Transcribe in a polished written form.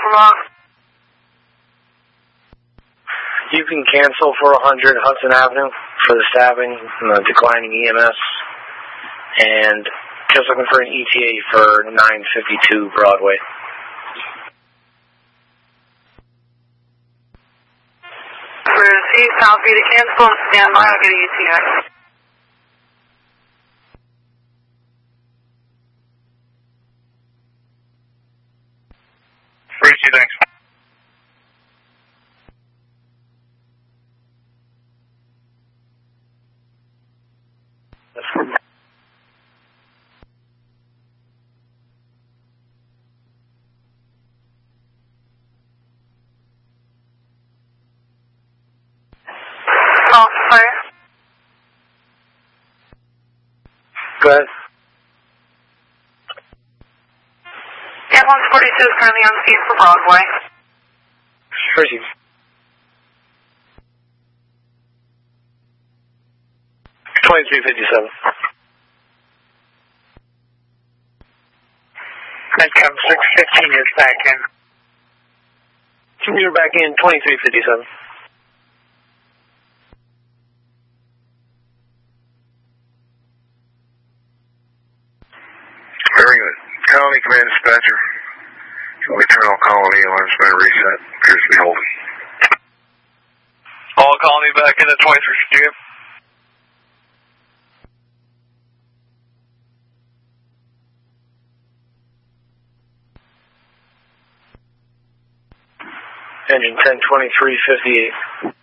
Log. You can cancel for 100 Hudson Avenue for the stabbing and the declining EMS. And just looking for an ETA for 952 Broadway. Receive, copy to cancel and stand by. I'll get an ETA. Appreciate it, thanks. Fire. Go ahead. Ambulance 42 is currently on scene for Broadway. Proceed. $23.57. Medcom 615 is back in. You're back in 23.57. Very good. Colony Command Dispatcher. We turn on colony, alarm's been reset. Appears to be holding. All colony back in at 2352. Engine 102358.